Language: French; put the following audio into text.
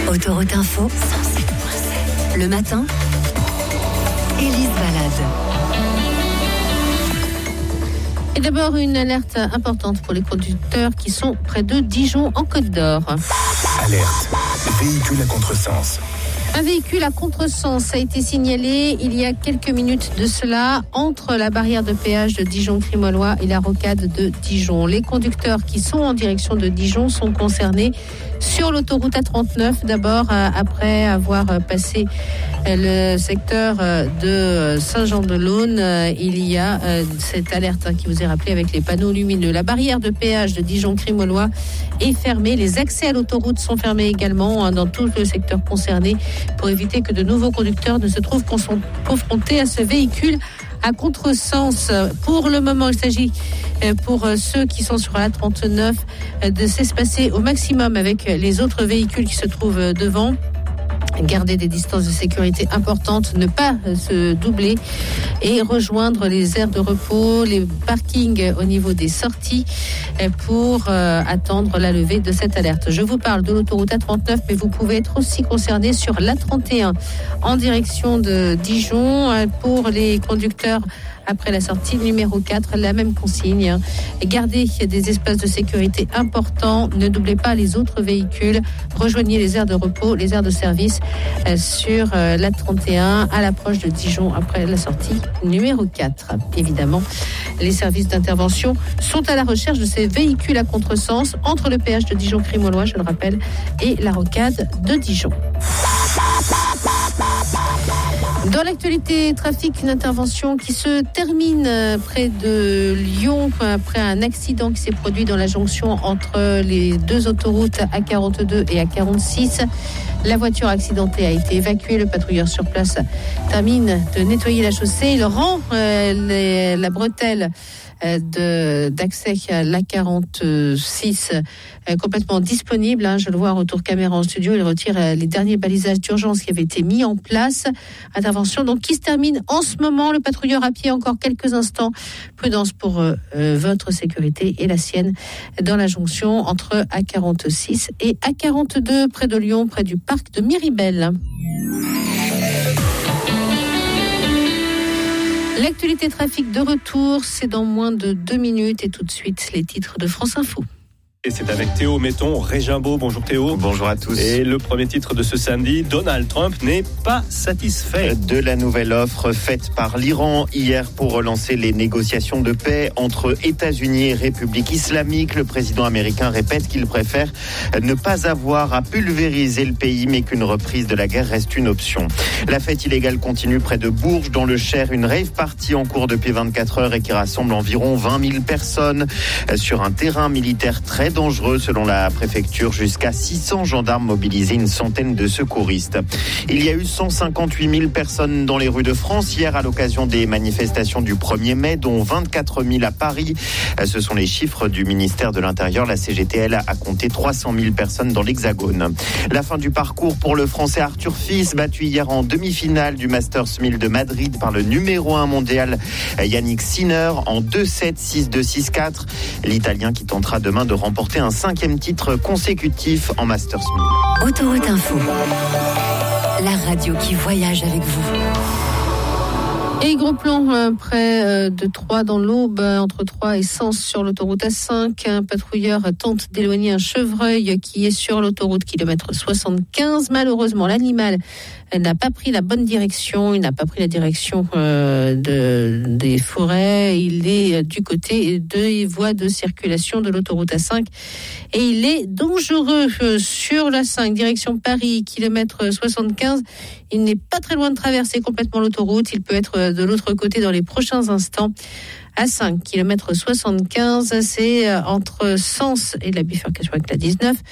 Autoroute Info, 107.7. Le matin, Élise Balade. Et d'abord, une alerte importante pour les conducteurs qui sont près de Dijon, en Côte d'Or. Alerte. Véhicule à contresens. Un véhicule à contresens a été signalé il y a quelques minutes de cela entre la barrière de péage de Dijon-Crimolois et la rocade de Dijon. Les conducteurs qui sont en direction de Dijon sont concernés sur l'autoroute A39. D'abord, après avoir passé le secteur de Saint-Jean-de-Laune, il y a cette alerte qui vous est rappelée avec les panneaux lumineux. La barrière de péage de Dijon-Crimolois est fermée. Les accès à l'autoroute sont fermés également dans tout le secteur concerné pour éviter que de nouveaux conducteurs ne se trouvent confrontés à ce véhicule à contresens. Pour le moment, il s'agit pour ceux qui sont sur la 39 de s'espacer au maximum avec les autres véhicules qui se trouvent devant. Garder des distances de sécurité importantes, ne pas se doubler et rejoindre les aires de repos, les parkings au niveau des sorties pour attendre la levée de cette alerte. Je vous parle de l'autoroute A39, mais vous pouvez être aussi concerné sur l'A31 en direction de Dijon. Pour les conducteurs après la sortie numéro 4, la même consigne. Gardez des espaces de sécurité importants. Ne doublez pas les autres véhicules. Rejoignez les aires de repos, les aires de service sur la 31 à l'approche de Dijon après la sortie numéro 4. Évidemment, les services d'intervention sont à la recherche de ces véhicules à contresens entre le péage de Dijon-Crimolois, je le rappelle, et la rocade de Dijon. Dans l'actualité trafic, une intervention qui se termine près de Lyon après un accident qui s'est produit dans la jonction entre les deux autoroutes A42 et A46. La voiture accidentée a été évacuée. Le patrouilleur sur place termine de nettoyer la chaussée. Il rend la bretelle d'accès à l'A46 complètement disponible. Je le vois en retour caméra en studio. Il retire les derniers balisages d'urgence qui avaient été mis en place. Intervention donc qui se termine en ce moment. Le patrouilleur à pied encore quelques instants. Prudence pour votre sécurité et la sienne dans la jonction entre A46 et A42 près de Lyon, près du parc de Miribel. L'actualité trafic de retour, c'est dans moins de 2 minutes et tout de suite les titres de France Info. Et c'est avec Théo Metton, Régimbaud. Bonjour Théo. Bonjour à tous. Et le premier titre de ce samedi, Donald Trump n'est pas satisfait de la nouvelle offre faite par l'Iran hier pour relancer les négociations de paix entre États-Unis et République islamique. Le président américain répète qu'il préfère ne pas avoir à pulvériser le pays, mais qu'une reprise de la guerre reste une option. La fête illégale continue près de Bourges, dans le Cher. Une rave party en cours depuis 24 heures et qui rassemble environ 20 000 personnes sur un terrain militaire très dangereux selon la préfecture. Jusqu'à 600 gendarmes mobilisés, une centaine de secouristes. Il y a eu 158 000 personnes dans les rues de France hier à l'occasion des manifestations du 1er mai, dont 24 000 à Paris. Ce sont les chiffres du ministère de l'Intérieur. La CGTL a compté 300 000 personnes dans l'Hexagone. La fin du parcours pour le Français Arthur Fils, battu hier en demi-finale du Masters 1000 de Madrid par le numéro 1 mondial Yannick Sinner en 2-7, 6-2, 6-4. L'Italien qui tentera demain de remporter un 5e titre consécutif en Masters 1000. Autoroute Info, la radio qui voyage avec vous. Et gros plan près de Troyes dans l'Aube, entre Troyes et Sens sur l'autoroute A5. Un patrouilleur tente d'éloigner un chevreuil qui est sur l'autoroute kilomètre 75. Malheureusement, l'animal n'a pas pris la bonne direction. Il n'a pas pris la direction des forêts. Il est du côté des voies de circulation de l'autoroute A5. Et il est dangereux sur la 5, direction Paris, kilomètre 75. Il n'est pas très loin de traverser complètement l'autoroute. Il peut être de l'autre côté dans les prochains instants. À 5 km 75, c'est entre Sens et la bifurcation avec la 19.